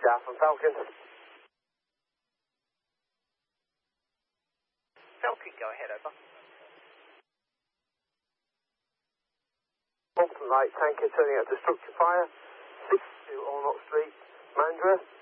Southland Falcon. Falcon, go ahead, over. Boston Light tanker turning out to structure fire. 62 Allnott Street, Mandurah.